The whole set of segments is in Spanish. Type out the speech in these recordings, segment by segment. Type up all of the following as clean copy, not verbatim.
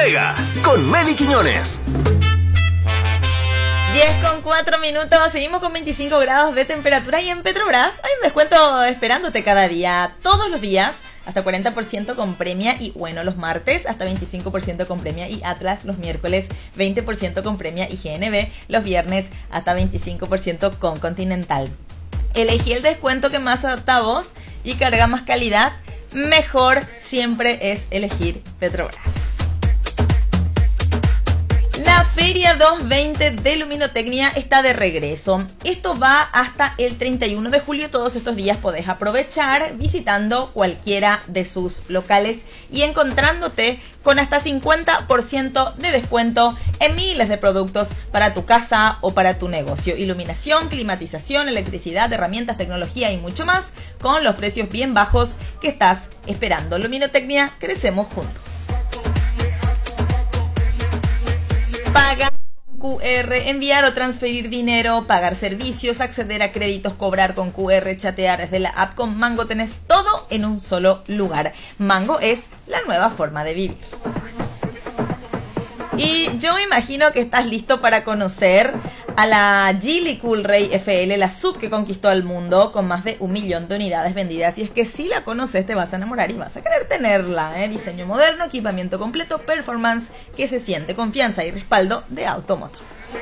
Pega con Meli Quiñones. 10:04, seguimos con 25 grados de temperatura y en Petrobras hay un descuento esperándote cada día, todos los días, hasta 40% con Premia y bueno, los martes hasta 25% con Premia y Atlas, los miércoles 20% con Premia y GNB, los viernes hasta 25% con Continental. Elegí el descuento que más adapta a vos y carga más calidad, mejor siempre es elegir Petrobras. La Feria 220 de Luminotecnia está de regreso. Esto va hasta el 31 de julio. Todos estos días podés aprovechar visitando cualquiera de sus locales y encontrándote con hasta 50% de descuento en miles de productos para tu casa o para tu negocio. Iluminación, climatización, electricidad, herramientas, tecnología y mucho más con los precios bien bajos que estás esperando. Luminotecnia, crecemos juntos. Pagar con QR, enviar o transferir dinero, pagar servicios, acceder a créditos, cobrar con QR, chatear desde la app. Con Mango tenés todo en un solo lugar. Mango es la nueva forma de vivir. Y yo me imagino que estás listo para conocer a la Geely Coolray FL, la sub que conquistó al mundo con más de 1 millón de unidades vendidas. Y es que si la conoces te vas a enamorar y vas a querer tenerla. Diseño moderno, equipamiento completo, performance que se siente, confianza y respaldo de Automotor.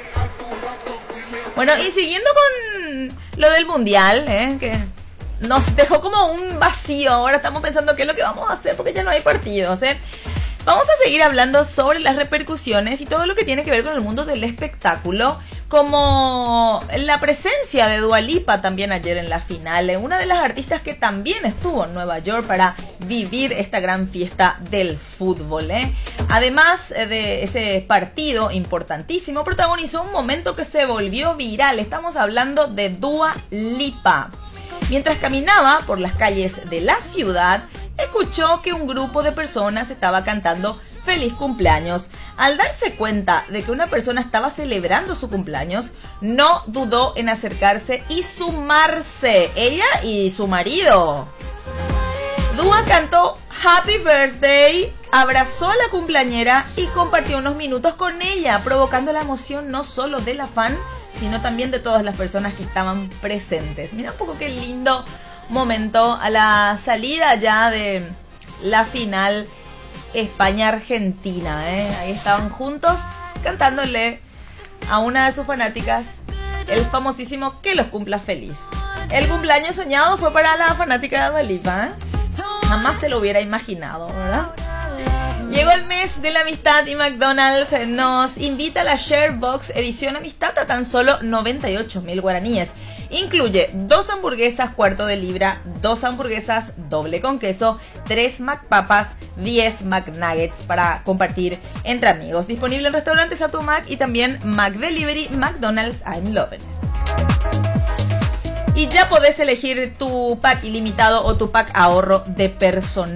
Bueno, y siguiendo con lo del mundial, que nos dejó como un vacío. Ahora estamos pensando qué es lo que vamos a hacer porque ya no hay partidos, Vamos a seguir hablando sobre las repercusiones y todo lo que tiene que ver con el mundo del espectáculo, como la presencia de Dua Lipa también ayer en la final, una de las artistas que también estuvo en Nueva York para vivir esta gran fiesta del fútbol. Además de ese partido importantísimo, protagonizó un momento que se volvió viral. Estamos hablando de Dua Lipa. Mientras caminaba por las calles de la ciudad, escuchó que un grupo de personas estaba cantando feliz cumpleaños. Al darse cuenta de que una persona estaba celebrando su cumpleaños, no dudó en acercarse y sumarse, ella y su marido. Dua cantó Happy Birthday, abrazó a la cumpleañera y compartió unos minutos con ella, provocando la emoción no solo de la fan, sino también de todas las personas que estaban presentes. Mira un poco qué lindo momento a la salida ya de la final España-Argentina. Ahí estaban juntos cantándole a una de sus fanáticas el famosísimo Que los cumpla feliz. El cumpleaños soñado fue para la fanática de Dua Lipa, Jamás se lo hubiera imaginado, ¿verdad? Llegó el mes de la amistad y McDonald's nos invita a la Sharebox edición amistad a tan solo 98.000 guaraníes. Incluye 2 hamburguesas cuarto de libra, 2 hamburguesas doble con queso, 3 McPapas, 10 McNuggets para compartir entre amigos. Disponible en restaurantes Atomac y también McDelivery, McDonald's I'm Loving. Y ya podés elegir tu pack ilimitado o tu pack ahorro de personal.